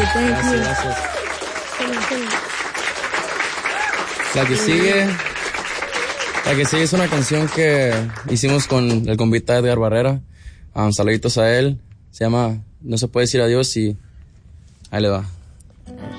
Gracias. La que sigue es una canción que hicimos con el convita Edgar Barrera. Saluditos a él. Se llama No se puede decir adiós y ahí le va.